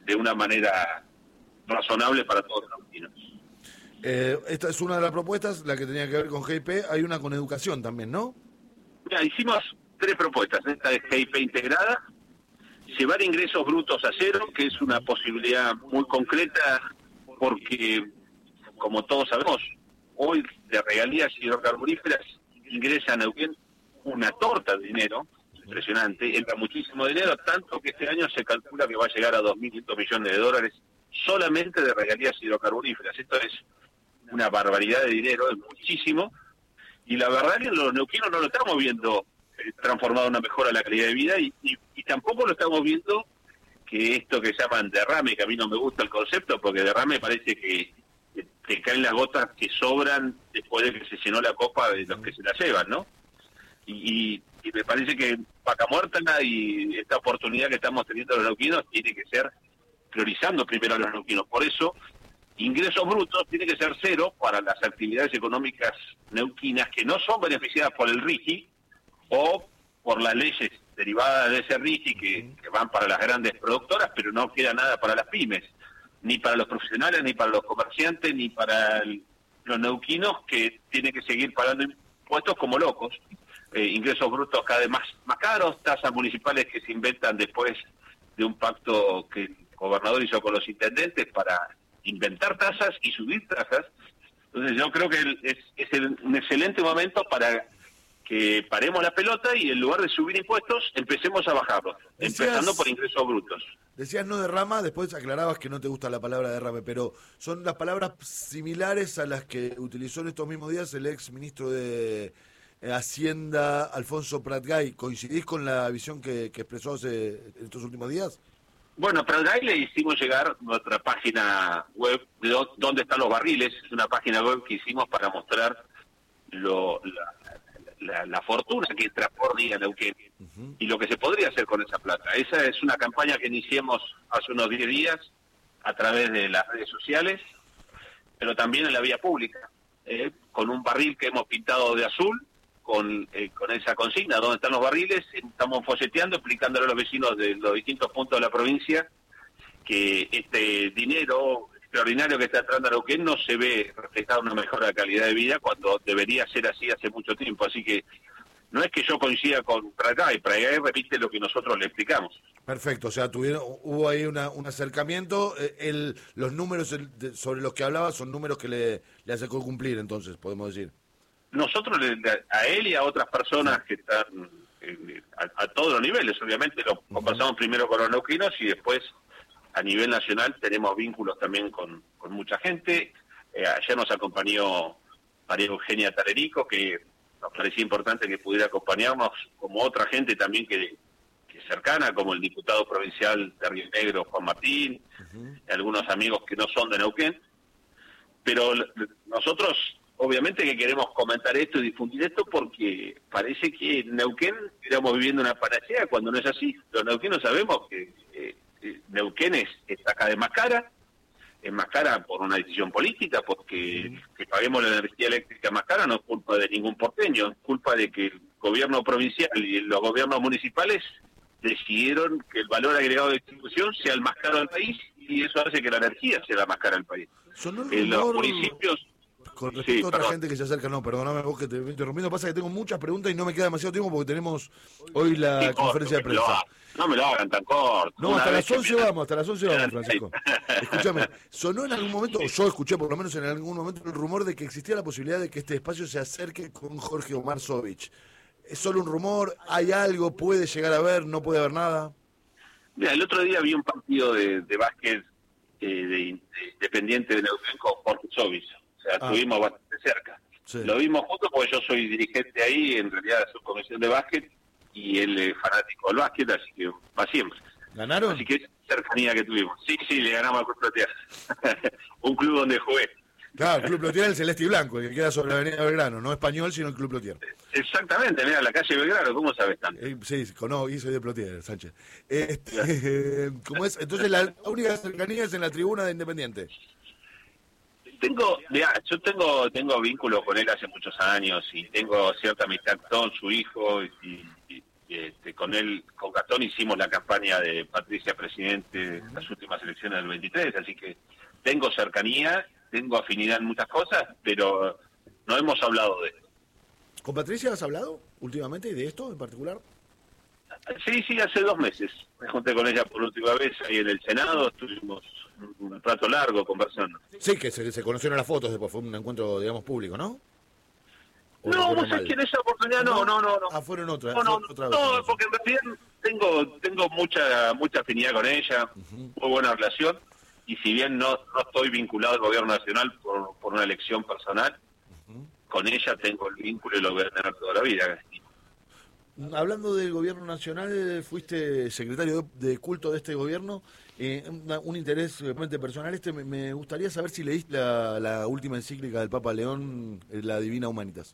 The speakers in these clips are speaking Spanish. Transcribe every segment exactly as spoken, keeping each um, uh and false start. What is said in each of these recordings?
de una manera razonable para todos los neuquinos. Eh, esta es una de las propuestas, la que tenía que ver con G I P. Hay una con educación también, ¿no? Mira, hicimos tres propuestas. Esta es G I P integrada, llevar ingresos brutos a cero, que es una posibilidad muy concreta, porque, como todos sabemos, hoy de regalías hidrocarburíferas ingresa a Neuquén una torta de dinero impresionante, entra muchísimo dinero, tanto que este año se calcula que va a llegar a dos mil quinientos millones de dólares solamente de regalías hidrocarburíferas. Esto es una barbaridad de dinero, es muchísimo, y la verdad que los neuquinos no lo estamos viendo eh, transformado en una mejora de la calidad de vida, y, y, y tampoco lo estamos viendo que esto que llaman derrame, que a mí no me gusta el concepto, porque derrame parece que te caen las gotas que sobran después de que se llenó la copa de los que se la llevan, ¿no? Y, y, y me parece que Vaca Muerta y esta oportunidad que estamos teniendo los neuquinos tiene que ser priorizando primero a los neuquinos. Por eso, ingresos brutos tiene que ser cero para las actividades económicas neuquinas que no son beneficiadas por el RIGI o por las leyes derivadas de ese RIGI que, que van para las grandes productoras, pero no queda nada para las pymes, ni para los profesionales, ni para los comerciantes, ni para el, los neuquinos, que tienen que seguir pagando impuestos como locos, eh, ingresos brutos cada vez más, más caros, tasas municipales que se inventan después de un pacto que el gobernador hizo con los intendentes para inventar tasas y subir tasas. Entonces yo creo que el, es, es el, un excelente momento para que paremos la pelota y en lugar de subir impuestos, empecemos a bajarlos, decías, empezando por ingresos brutos. Decías no derrama, después aclarabas que no te gusta la palabra derrame, pero son las palabras similares a las que utilizó en estos mismos días el ex ministro de Hacienda, Alfonso Pratgay. ¿Coincidís con la visión que, que expresó hace, en estos últimos días? Bueno, a Pratgay le hicimos llegar nuestra página web de do, dónde están los barriles. Es una página web que hicimos para mostrar lo, la, la, la fortuna que entra por día en Neuquén, uh-huh, y lo que se podría hacer con esa plata. Esa es una campaña que iniciamos hace unos diez días a través de las redes sociales, pero también en la vía pública, eh, con un barril que hemos pintado de azul, con eh, con esa consigna, ¿dónde están los barriles? Estamos folleteando, explicándole a los vecinos de los distintos puntos de la provincia que este dinero extraordinario que está entrando a Neuquén no se ve reflejado en una mejora de calidad de vida, cuando debería ser así hace mucho tiempo. Así que no es que yo coincida con Pratgay, Pratgay repite lo que nosotros le explicamos. Perfecto, o sea, tuvieron, hubo ahí una, un acercamiento, el, los números el, sobre los que hablaba son números que le, le acercó cumplir, entonces, podemos decir. Nosotros, a él y a otras personas que están eh, a, a todos los niveles, obviamente lo uh-huh. pasamos primero con los neuquinos y después a nivel nacional tenemos vínculos también con, con mucha gente. Eh, ayer nos acompañó María Eugenia Talerico, que nos parecía importante que pudiera acompañarnos, como otra gente también que, que cercana, como el diputado provincial de Río Negro, Juan Martín, uh-huh. algunos amigos que no son de Neuquén. Pero nosotros obviamente que queremos comentar esto y difundir esto porque parece que en Neuquén estamos viviendo una panacea cuando no es así. Los neuquinos sabemos que eh, Neuquén es, está cada vez más cara, es más cara por una decisión política, porque sí. que paguemos la energía eléctrica más cara no es culpa de ningún porteño, es culpa de que el gobierno provincial y los gobiernos municipales decidieron que el valor agregado de distribución sea el más caro del país, y eso hace que la energía sea la más cara del país. En los municipios... Con respecto sí, a otra perdón. gente que se acerca, no, perdóname vos que te estoy interrumpiendo, pasa que tengo muchas preguntas y no me queda demasiado tiempo porque tenemos hoy la sí, conferencia corto, de prensa. Lo, no me lo hagan tan corto. No, hasta las once vamos, hasta las once vamos, Francisco. Escúchame, sonó en algún momento, o yo escuché por lo menos en algún momento el rumor de que existía la posibilidad de que este espacio se acerque con Jorge Omar Sovich. ¿Es solo un rumor? ¿Hay algo? ¿Puede llegar a haber? ¿No puede haber nada? Mira, el otro día vi un partido de, de básquet eh, de, de Independiente de Neuquén con Jorge Sovich. O sea, ah. estuvimos bastante cerca. Sí. Lo vimos juntos porque yo soy dirigente ahí, en realidad de su comisión de básquet, y él es fanático del básquet, así que va siempre. ¿Ganaron? Así que es cercanía que tuvimos. Sí, sí, le ganamos al Club Plotier. Un club donde jugué. Claro, el Club Plotier es el celeste y blanco, el que queda sobre la avenida Belgrano, no español, sino el Club Plotier. Exactamente, mira, la calle Belgrano, ¿cómo sabes tanto? Eh, sí, no, y soy de Plotier, Sánchez. Este, eh, ¿cómo es? Entonces la única cercanía es en la tribuna de Independiente. Tengo, mira, yo tengo tengo vínculo con él hace muchos años y tengo cierta amistad con su hijo y, y Este, con él, con Gastón hicimos la campaña de Patricia Presidente en las últimas elecciones del veintitrés, así que tengo cercanía, tengo afinidad en muchas cosas, pero no hemos hablado de esto. ¿Con Patricia has hablado últimamente y de esto en particular? Sí, sí, hace dos meses. Me junté con ella por última vez ahí en el Senado, estuvimos un rato largo conversando. Sí, que se, se conocieron las fotos, después fue un encuentro, digamos, público, ¿no? No, vos sabés que en esa oportunidad no, no, no. no. Ah, fueron otras. No, no, otra no, vez, porque en realidad tengo, tengo mucha mucha afinidad con ella, uh-huh. muy buena relación, y si bien no, no estoy vinculado al gobierno nacional por, por una elección personal, uh-huh. con ella tengo el vínculo y lo voy a tener toda la vida. Hablando del gobierno nacional, fuiste secretario de, de culto de este gobierno, eh, una, un interés realmente personal. Este me, me gustaría saber si leíste la, la última encíclica del Papa León, la Divina Humanitas.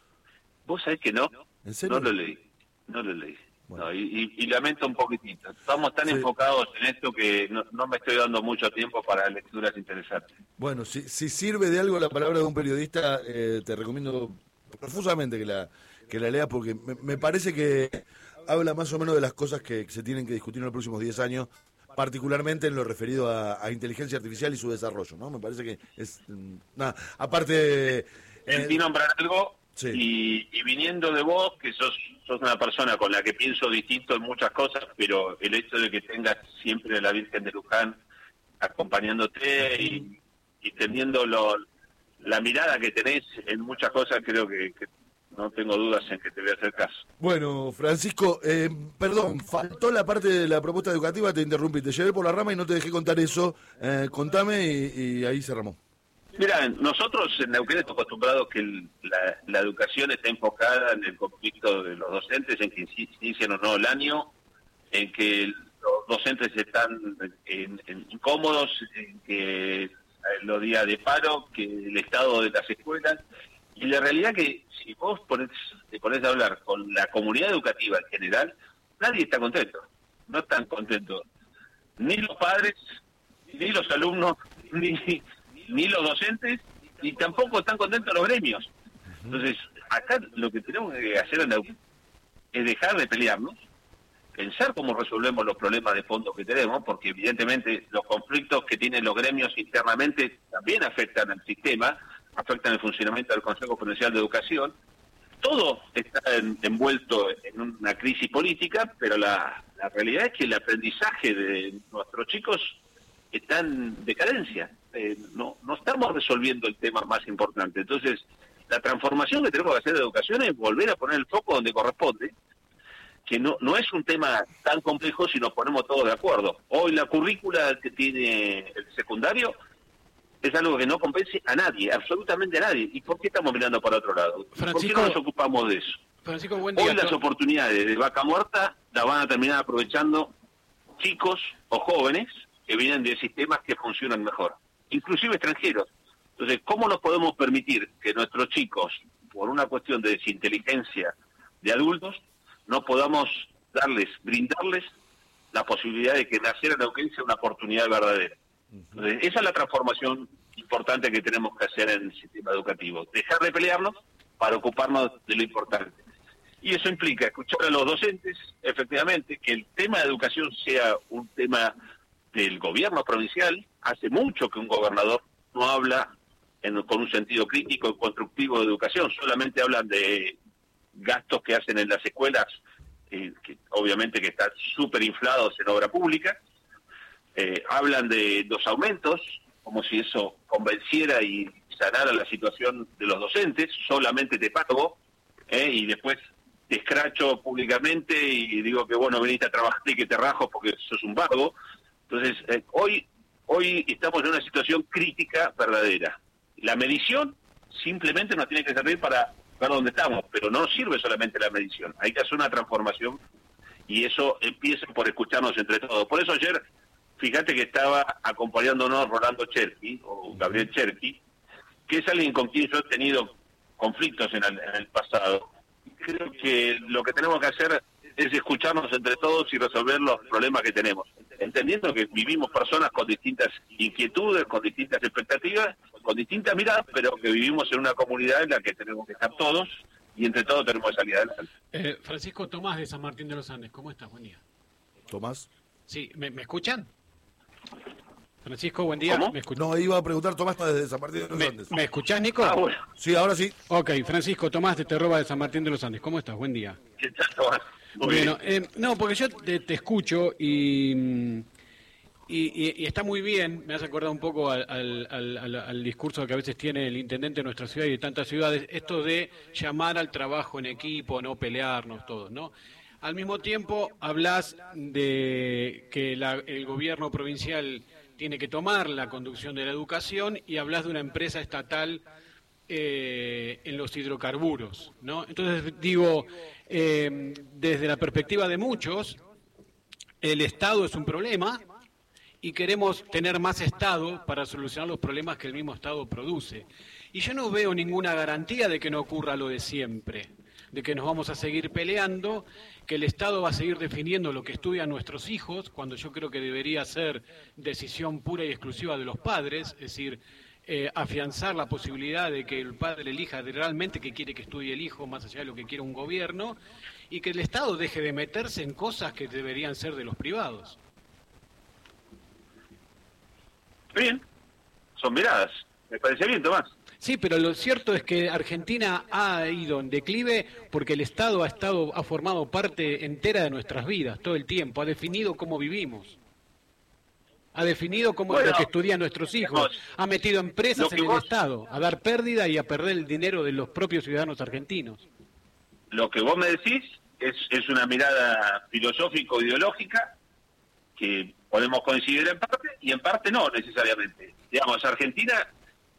¿Vos sabés que no? ¿En serio? No lo leí, no lo leí. Bueno. No, y, y, y lamento un poquitito. Estamos tan sí. enfocados en esto que no, no me estoy dando mucho tiempo para lecturas interesantes. Bueno, si, si sirve de algo la palabra de un periodista, eh, te recomiendo profusamente que la que la leas, porque me, me parece que habla más o menos de las cosas que, que se tienen que discutir en los próximos diez años, particularmente en lo referido a, a inteligencia artificial y su desarrollo, ¿no? Me parece que es... Nada, aparte... Eh, y nombrar algo... Sí. Y, y viniendo de vos, que sos, sos una persona con la que pienso distinto en muchas cosas, pero el hecho de que tengas siempre a la Virgen de Luján acompañándote y, y teniendo lo, la mirada que tenés en muchas cosas, creo que, que no tengo dudas en que te voy a hacer caso. Bueno, Francisco, eh, perdón, faltó la parte de la propuesta educativa, te interrumpí, te llevé por la rama y no te dejé contar eso. Eh, contame y, y ahí cerramos. Mira, nosotros en Neuquén estamos acostumbrados que el, la, la educación está enfocada en el conflicto de los docentes, en que inician o no el año, en que los docentes están en, en incómodos, en que los días de paro, que el estado de las escuelas. Y la realidad que si vos ponés, te ponés a hablar con la comunidad educativa en general, nadie está contento. No están contentos ni los padres, ni los alumnos, ni... ni los docentes, ni tampoco están contentos los gremios. Entonces, acá lo que tenemos que hacer en la, es dejar de pelearnos, pensar cómo resolvemos los problemas de fondo que tenemos, porque evidentemente los conflictos que tienen los gremios internamente también afectan al sistema, afectan el funcionamiento del Consejo Provincial de Educación. Todo está en, envuelto en una crisis política, pero la, la realidad es que el aprendizaje de nuestros chicos está en decadencia. Eh, no, no estamos resolviendo el tema más importante. Entonces, la transformación que tenemos que hacer de educación es volver a poner el foco donde corresponde, que no, no es un tema tan complejo si nos ponemos todos de acuerdo. Hoy la currícula que tiene el secundario es algo que no convence a nadie, absolutamente a nadie. ¿Y por qué estamos mirando para otro lado? Francisco, ¿Por qué no nos ocupamos de eso? Francisco, buen día. Hoy las oportunidades de vaca muerta las van a terminar aprovechando chicos o jóvenes que vienen de sistemas que funcionan mejor, inclusive extranjeros. Entonces, ¿cómo nos podemos permitir que nuestros chicos, por una cuestión de desinteligencia de adultos, no podamos darles, brindarles la posibilidad de que nacer en Neuquén sea una oportunidad verdadera? Entonces, esa es la transformación importante que tenemos que hacer en el sistema educativo, dejar de pelearnos para ocuparnos de lo importante. Y eso implica escuchar a los docentes, efectivamente, que el tema de educación sea un tema del gobierno provincial. Hace mucho que un gobernador no habla en, con un sentido crítico y constructivo de educación, solamente hablan de gastos que hacen en las escuelas, eh, que obviamente que están súper inflados en obra pública, eh, hablan de los aumentos, como si eso convenciera y sanara la situación de los docentes, solamente te pago, eh, y después te escracho públicamente y digo que bueno, veniste a trabajar y que te rajo porque sos un vago. Entonces, eh, hoy hoy estamos en una situación crítica verdadera. La medición simplemente nos tiene que servir para ver dónde estamos, pero no sirve solamente la medición. Hay que hacer una transformación y eso empieza por escucharnos entre todos. Por eso ayer, fíjate que estaba acompañándonos Rolando Cherqui, o Gabriel Cherqui, que es alguien con quien yo he tenido conflictos en el, en el pasado. Creo que lo que tenemos que hacer es escucharnos entre todos y resolver los problemas que tenemos, entendiendo que vivimos personas con distintas inquietudes, con distintas expectativas, con distintas miradas, pero que vivimos en una comunidad en la que tenemos que estar todos y entre todos tenemos que salir adelante. Eh, Francisco Tomás de San Martín de los Andes, ¿cómo estás? Buen día. Tomás. Sí, ¿me, me escuchan? Francisco, buen día. ¿Cómo? ¿Me escuch- No, iba a preguntar, Tomás está desde San Martín de los ¿Me, Andes. ¿Me escuchás, Nico? Ah, bueno, Sí, ahora sí. Ok, Francisco Tomás de Terroba de San Martín de los Andes, ¿cómo estás? Buen día. ¿qué tal, Tomás? Muy Bueno, bien. eh, no, porque yo te, te escucho y, mm, y, y- y está muy bien, me has acordado un poco al, al- al- al- al discurso que a veces tiene el intendente de nuestra ciudad y de tantas ciudades, esto de llamar al trabajo en equipo, no pelearnos todos, ¿no? Al mismo tiempo hablas de que la- el gobierno provincial tiene que tomar la conducción de la educación y hablas de una empresa estatal eh, en los hidrocarburos, ¿no? Entonces digo, eh, desde la perspectiva de muchos, el Estado es un problema y queremos tener más Estado para solucionar los problemas que el mismo Estado produce. Y yo no veo ninguna garantía de que no ocurra lo de siempre, de que nos vamos a seguir peleando, que el Estado va a seguir definiendo lo que estudian nuestros hijos, cuando yo creo que debería ser decisión pura y exclusiva de los padres, es decir, eh, afianzar la posibilidad de que el padre elija realmente qué quiere que estudie el hijo, más allá de lo que quiera un gobierno, y que el Estado deje de meterse en cosas que deberían ser de los privados. Bien, son miradas. Me parece bien, Tomás. Sí, pero lo cierto es que Argentina ha ido en declive porque el Estado ha estado ha formado parte entera de nuestras vidas todo el tiempo, ha definido cómo vivimos, ha definido cómo Bueno, es lo que estudian nuestros hijos, digamos, ha metido empresas lo que en el vos- Estado a dar pérdida y a perder el dinero de los propios ciudadanos argentinos. Lo que vos me decís es, es una mirada filosófico-ideológica que podemos coincidir en parte y en parte no necesariamente. Digamos, Argentina,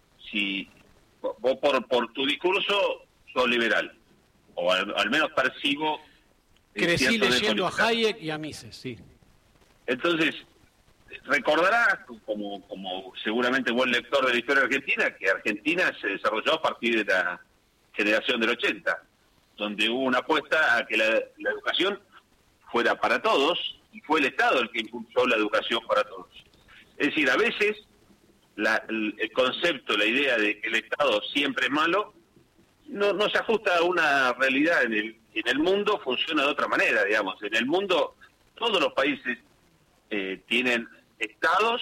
si vos por, por tu discurso sos liberal, o al, al menos percibo... eh, Crecí cierto leyendo a desconectar. Hayek y a Mises, sí. Entonces, recordarás, como, como seguramente buen lector de la historia argentina, que Argentina se desarrolló a partir de la generación del ochenta, donde hubo una apuesta a que la, la educación fuera para todos, y fue el Estado el que impulsó la educación para todos. Es decir, a veces la, el, el concepto, la idea de que el Estado siempre es malo, no, no se ajusta a una realidad. En el, en el mundo funciona de otra manera, digamos. En el mundo todos los países eh, tienen estados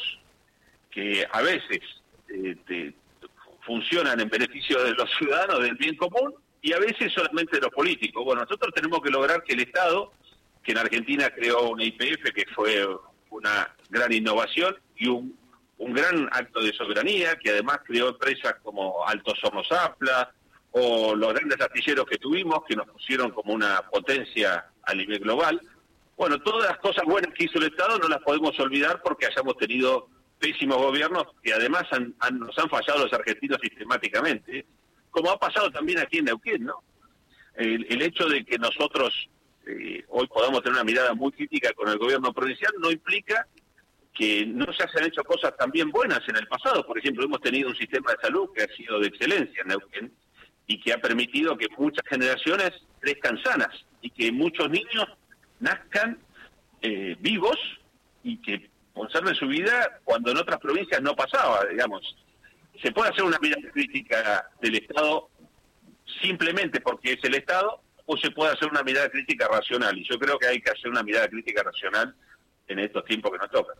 que a veces eh, te, funcionan en beneficio de los ciudadanos, del bien común, y a veces solamente de los políticos. Bueno, nosotros tenemos que lograr que el Estado, que en Argentina creó una I P F, que fue una gran innovación y un, un gran acto de soberanía, que además creó empresas como Altos Hornos Apla, o los grandes astilleros que tuvimos, que nos pusieron como una potencia a nivel global. Bueno, todas las cosas buenas que hizo el Estado no las podemos olvidar porque hayamos tenido pésimos gobiernos que además han, han, nos han fallado los argentinos sistemáticamente, como ha pasado también aquí en Neuquén, ¿no? El, el hecho de que nosotros eh, hoy podamos tener una mirada muy crítica con el gobierno provincial no implica que no se hayan hecho cosas también buenas en el pasado. Por ejemplo, hemos tenido un sistema de salud que ha sido de excelencia en Neuquén y que ha permitido que muchas generaciones crezcan sanas y que muchos niños nazcan eh, vivos y que conserven su vida cuando en otras provincias no pasaba, digamos. Se puede hacer una mirada crítica del Estado simplemente porque es el Estado, o se puede hacer una mirada crítica racional, y yo creo que hay que hacer una mirada crítica racional en estos tiempos que nos tocan.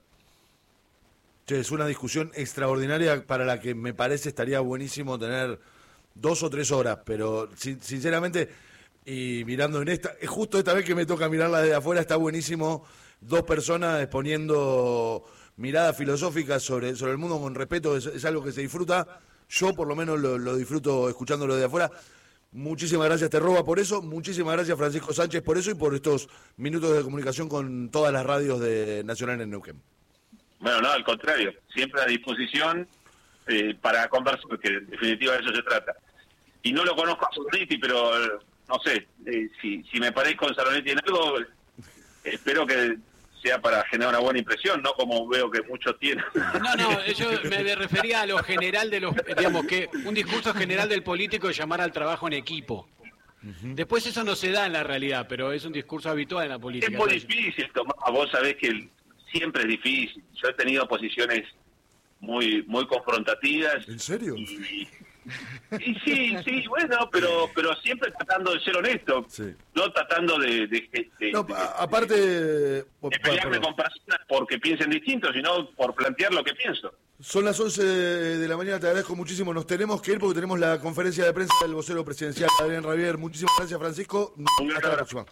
Che, es una discusión extraordinaria para la que me parece estaría buenísimo tener dos o tres horas, pero sin, sinceramente, y mirando en esta, justo esta vez que me toca mirarla desde afuera, está buenísimo dos personas exponiendo miradas filosóficas sobre, sobre el mundo con respeto, es, es algo que se disfruta, yo por lo menos lo, lo disfruto escuchándolo desde afuera. Muchísimas gracias Terroba por eso, muchísimas gracias Francisco Sánchez por eso y por estos minutos de comunicación con todas las radios de Nacional en Neuquén. Bueno, no, al contrario, siempre a disposición eh, para conversar, porque en definitiva de eso se trata. Y no lo conozco a Salonetti, pero eh, no sé, eh, si, si me parezco con Salonetti en algo, eh, espero que sea para generar una buena impresión, no como veo que muchos tienen. No, no, yo me refería a lo general de los, digamos, que un discurso general del político es llamar al trabajo en equipo. Uh-huh. Después eso no se da en la realidad, pero es un discurso habitual en la política. Es muy difícil, Tomás, vos sabés que el, siempre es difícil. Yo he tenido posiciones muy muy confrontativas. ¿En serio? Y, Y sí, sí, bueno, pero pero siempre tratando de ser honesto, sí. no tratando de... de, de no, de, aparte... De, de pelearme con personas porque piensen distinto, sino por plantear lo que pienso. Son las once de la mañana, te agradezco muchísimo. Nos tenemos que ir porque tenemos la conferencia de prensa del vocero presidencial, Adrián Rabier. Muchísimas gracias, Francisco. Hasta la próxima.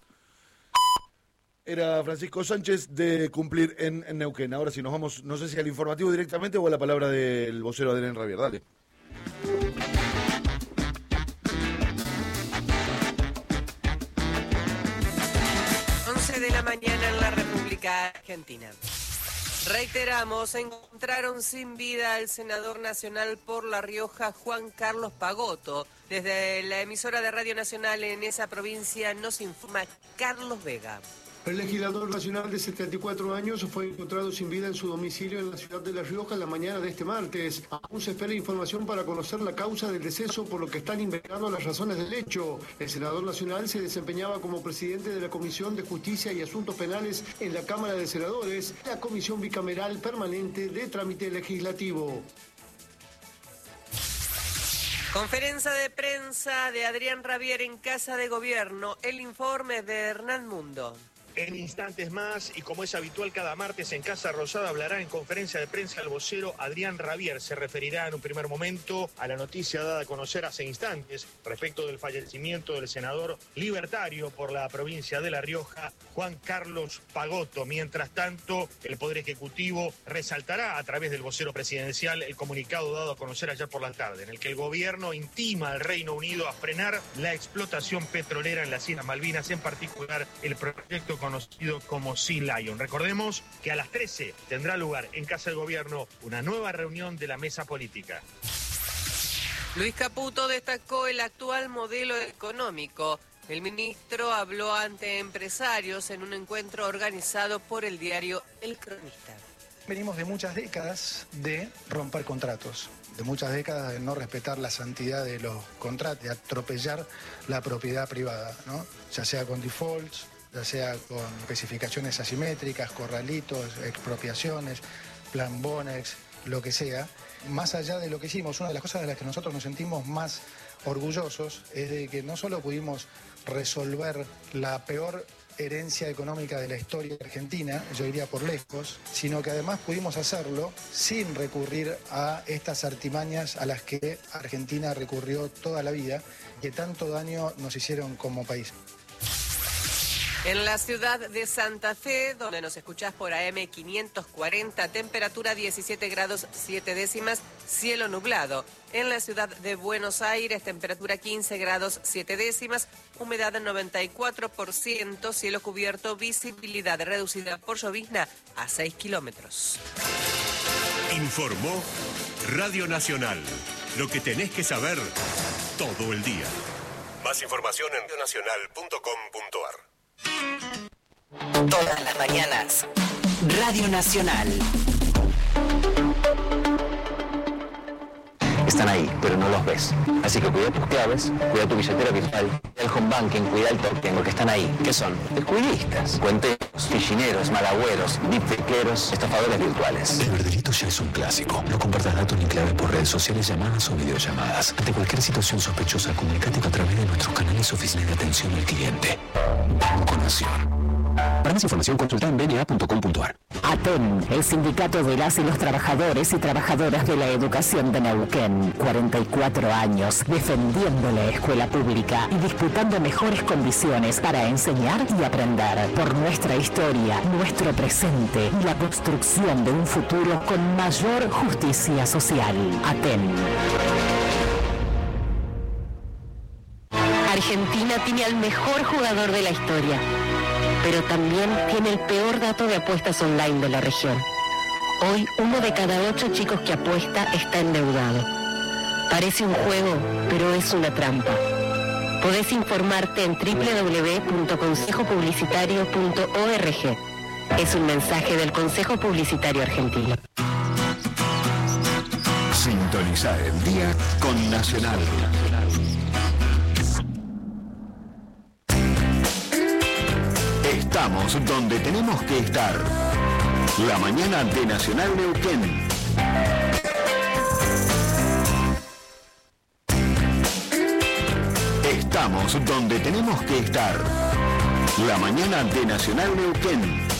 Era Francisco Sánchez de Cumplir en, en Neuquén. Ahora sí, nos vamos, no sé si al informativo directamente o a la palabra del vocero Adrián Rabier. Dale. once de la mañana en la República Argentina. Reiteramos, encontraron sin vida al senador nacional por La Rioja, Juan Carlos Pagotto. Desde la emisora de Radio Nacional en esa provincia nos informa Carlos Vega. El legislador nacional de setenta y cuatro años fue encontrado sin vida en su domicilio en la ciudad de La Rioja en la mañana de este martes. Aún se espera información para conocer la causa del deceso, por lo que están investigando las razones del hecho. El senador nacional se desempeñaba como presidente de la Comisión de Justicia y Asuntos Penales en la Cámara de Senadores, la Comisión Bicameral Permanente de Trámite Legislativo. Conferencia de prensa de Adrián Rabier en Casa de Gobierno. El informe de Hernán Mundo. En instantes más, y como es habitual cada martes en Casa Rosada, hablará en conferencia de prensa el vocero Adrián Rabier. Se referirá en un primer momento a la noticia dada a conocer hace instantes respecto del fallecimiento del senador libertario por la provincia de La Rioja, Juan Carlos Pagotto. Mientras tanto, el Poder Ejecutivo resaltará a través del vocero presidencial el comunicado dado a conocer ayer por la tarde, en el que el gobierno intima al Reino Unido a frenar la explotación petrolera en las Islas Malvinas, en particular el proyecto conocido como Sea Lion. Recordemos que a las trece tendrá lugar en Casa del Gobierno una nueva reunión de la mesa política. Luis Caputo destacó el actual modelo económico. El ministro habló ante empresarios en un encuentro organizado por el diario El Cronista. Venimos de muchas décadas de romper contratos, de muchas décadas de no respetar la santidad de los contratos, de atropellar la propiedad privada, ¿no? Ya sea con defaults, ya sea con especificaciones asimétricas, corralitos, expropiaciones, plan Bonex, lo que sea. Más allá de lo que hicimos, una de las cosas de las que nosotros nos sentimos más orgullosos es de que no solo pudimos resolver la peor herencia económica de la historia argentina, yo diría por lejos, sino que además pudimos hacerlo sin recurrir a estas artimañas a las que Argentina recurrió toda la vida, que tanto daño nos hicieron como país. En la ciudad de Santa Fe, donde nos escuchás por A M quinientos cuarenta, temperatura diecisiete grados siete décimas, cielo nublado. En la ciudad de Buenos Aires, temperatura quince grados siete décimas, humedad noventa y cuatro por ciento, cielo cubierto, visibilidad reducida por llovizna a seis kilómetros. Informó Radio Nacional. Lo que tenés que saber todo el día. Más información en radio nacional punto com punto a r. Todas las mañanas, Radio Nacional. Están ahí, pero no los ves. Así que cuida tus claves, cuida tu billetera virtual, cuida el home banking, cuida el token, porque están ahí. ¿Qué son? Descuidistas, cuenteros, fichineros, malagüeros, deepfakeros, estafadores virtuales. El verdelito ya es un clásico. No compartas datos ni clave por redes sociales, llamadas o videollamadas. Ante cualquier situación sospechosa, comunícate a través de nuestros canales oficiales de atención al cliente. Banco Nación. Para más información, consulta en b n a punto com punto a r. ATEN, el sindicato de las y los trabajadores y trabajadoras de la educación de Neuquén. cuarenta y cuatro años defendiendo la escuela pública y disputando mejores condiciones para enseñar y aprender. Por nuestra historia, nuestro presente y la construcción de un futuro con mayor justicia social. ATEN. Argentina tiene al mejor jugador de la historia, pero también tiene el peor dato de apuestas online de la región. Hoy, uno de cada ocho chicos que apuesta está endeudado. Parece un juego, pero es una trampa. Podés informarte en doble u doble u doble u punto consejo publicitario punto org. Es un mensaje del Consejo Publicitario Argentino. Sintonizar el día con Nacional. Estamos donde tenemos que estar. La mañana de Nacional Neuquén. Estamos donde tenemos que estar. La mañana de Nacional Neuquén.